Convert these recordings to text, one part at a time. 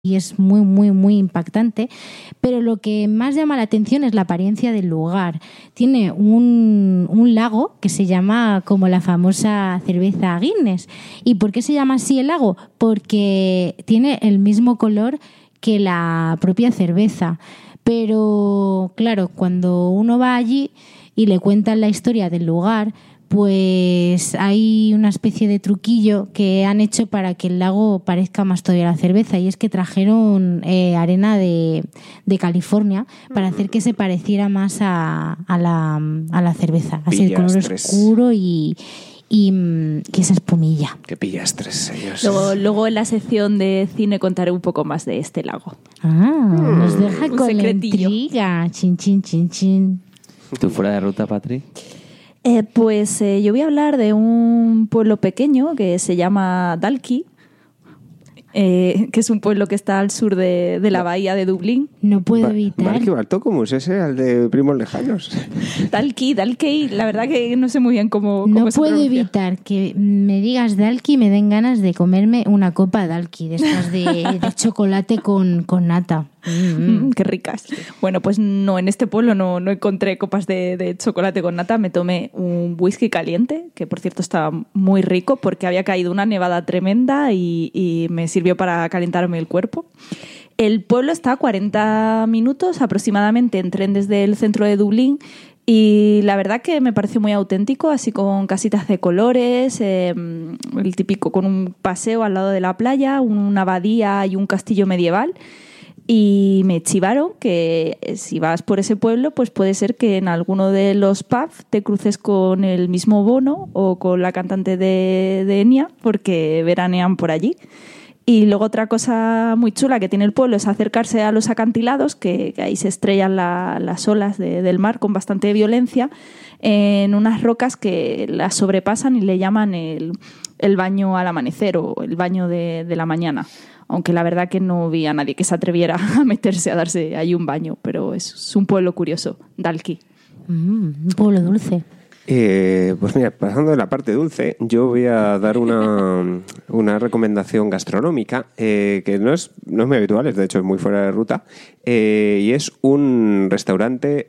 y es muy, muy, muy impactante, pero lo que más llama la atención es la apariencia del lugar. Tiene un lago que se llama como la famosa cerveza Guinness. ¿Y por qué se llama así el lago? Porque tiene el mismo color que la propia cerveza. Pero claro, cuando uno va allí y le cuentan la historia del lugar, pues hay una especie de truquillo que han hecho para que el lago parezca más todavía la cerveza, y es que trajeron arena de California para hacer que se pareciera más a la cerveza, así de color oscuro y esa espumilla. Qué pillastres ellos. Luego en la sección de cine contaré un poco más de este lago. Nos deja con la secretillo. intriga. Chin, chin, chin, chin. ¿Tú fuera de ruta, Patri? Pues yo voy a hablar de un pueblo pequeño que se llama Dalkey, que es un pueblo que está al sur de la bahía de Dublín. No puedo evitar. Valky Bartókomus, ese, al de Primos Lejanos. Dalkey, la verdad que no sé muy bien cómo No se puedo pronuncia. evitar que me digas Dalkey y me den ganas de comerme una copa de Dalkey, de estas de chocolate con nata. Qué ricas. Bueno, pues no, en este pueblo no encontré copas de chocolate con nata. Me tomé un whisky caliente, que por cierto estaba muy rico porque había caído una nevada tremenda y me sirvió para calentarme el cuerpo. El pueblo está a 40 minutos aproximadamente en tren desde el centro de Dublín. Y la verdad que me pareció muy auténtico, así con casitas de colores, el típico con un paseo al lado de la playa, una abadía y un castillo medieval. Y me chivaron que si vas por ese pueblo, pues puede ser que en alguno de los pubs te cruces con el mismo Bono o con la cantante de Enya, porque veranean por allí. Y luego otra cosa muy chula que tiene el pueblo es acercarse a los acantilados, que ahí se estrellan las olas del mar con bastante violencia, en unas rocas que las sobrepasan y le llaman el baño al amanecer o el baño de la mañana. Aunque la verdad que no vi a nadie que se atreviera a meterse a darse ahí un baño, pero es un pueblo curioso, Dalkey. Un pueblo dulce. Pues mira, pasando de la parte dulce, yo voy a dar una recomendación gastronómica que no es muy habitual, de hecho es muy fuera de ruta, y es un restaurante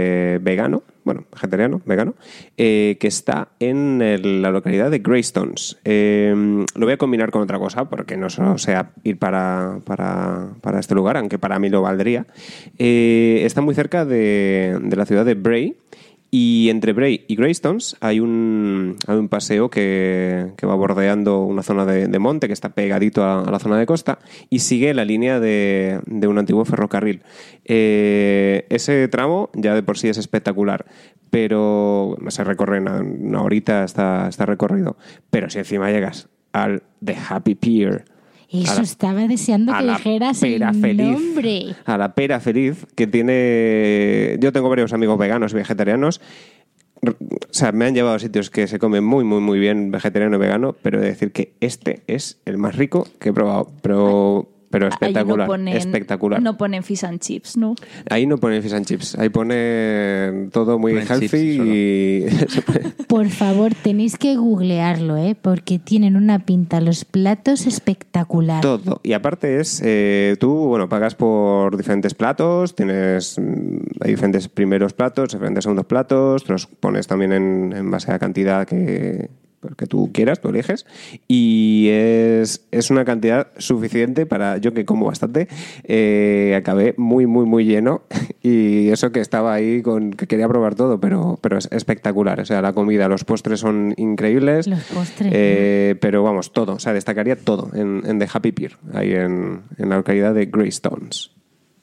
vegetariano, vegano, que está en la localidad de Greystones. Lo voy a combinar con otra cosa, porque no solo sea ir para este lugar, aunque para mí lo valdría. Está muy cerca de la ciudad de Bray. Y entre Bray y Greystones hay un paseo que va bordeando una zona de monte que está pegadito a la zona de costa y sigue la línea de un antiguo ferrocarril. Ese tramo ya de por sí es espectacular, pero se recorre en una horita está recorrido. Pero si encima llegas al The Happy Pier, Eso estaba deseando que dijeras el nombre. A la Pera Feliz, que tiene... Yo tengo varios amigos veganos y vegetarianos. O sea, me han llevado a sitios que se comen muy, muy, muy bien vegetariano y vegano, pero he de decir que este es el más rico que he probado. Pero espectacular, espectacular. No ponen fish and chips, ¿no? Ahí no ponen fish and chips. Ahí ponen todo muy healthy y... Por favor, tenéis que googlearlo, porque tienen una pinta los platos espectacular. Todo. Y aparte es... tú, pagas por diferentes platos, hay diferentes primeros platos, diferentes segundos platos, te los pones también en base a la cantidad que tú quieras, tú eliges, y es una cantidad suficiente para yo, que como bastante, acabé muy, muy, muy lleno, y eso que estaba ahí que quería probar todo, pero es espectacular. O sea, la comida, los postres son increíbles. Los postres. Pero vamos, todo, o sea, destacaría todo en The Happy Pier, ahí en la localidad de Greystones.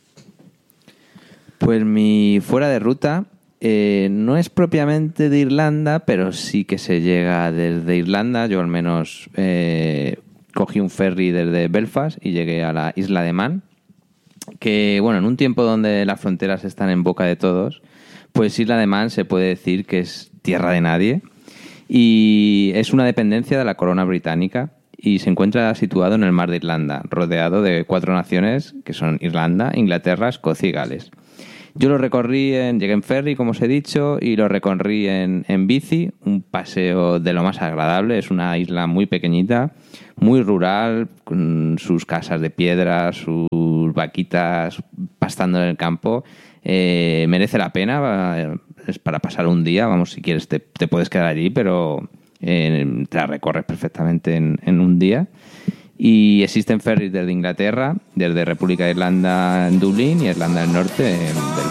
Pues mi fuera de ruta no es propiamente de Irlanda, pero sí que se llega desde Irlanda. Yo al menos cogí un ferry desde Belfast y llegué a la isla de Man, que en un tiempo donde las fronteras están en boca de todos, pues Isla de Man se puede decir que es tierra de nadie y es una dependencia de la corona británica y se encuentra situado en el mar de Irlanda, rodeado de 4 naciones que son Irlanda, Inglaterra, Escocia y Gales. Yo lo recorrí, llegué en ferry, como os he dicho, y lo recorrí en bici, un paseo de lo más agradable. Es una isla muy pequeñita, muy rural, con sus casas de piedra, sus vaquitas pastando en el campo. Merece la pena, es para pasar un día. Vamos, si quieres te puedes quedar allí, pero te la recorres perfectamente en un día. Y existen ferries desde Inglaterra, desde República de Irlanda en Dublín y Irlanda del Norte en